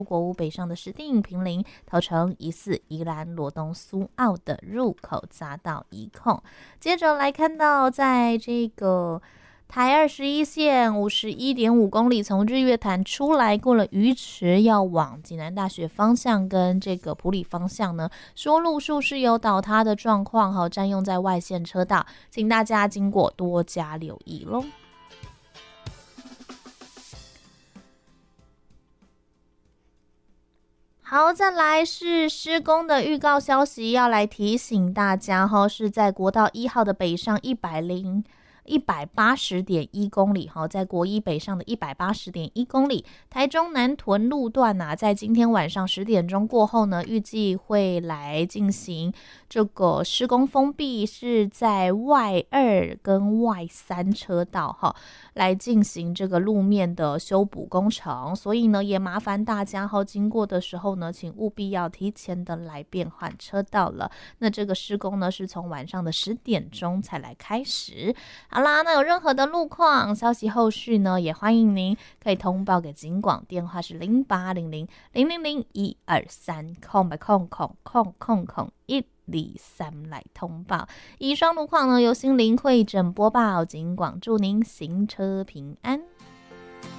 国五北上的石碇、坪林、头城、宜四、宜兰、罗东、苏澳的入口匝道一控。接着来看到在这个台21线51.5公里，从日月潭出来，过了鱼池，要往济南大学方向跟这个埔里方向呢，说路数是有倒塌的状况，占用在外线车道，请大家经过多加留意咯。好，再来是施工的预告消息，要来提醒大家是在国道1号的北上180.1公里，在国一北上的180.1公里，台中南屯路段在今天晚上10点钟过后呢，预计会来进行这个施工封闭，是在外2跟外3车道来进行这个路面的修补工程，所以呢，也麻烦大家经过的时候呢，请务必要提前的来变换车道了。那这个施工呢，是从晚上的10点钟才来开始。好啦，那有任何的路况消息后续呢，也欢迎您可以通报给警广，电话是0800-000-123-123来通报。以上路况呢，由心灵会诊播报，警广祝您行车平安。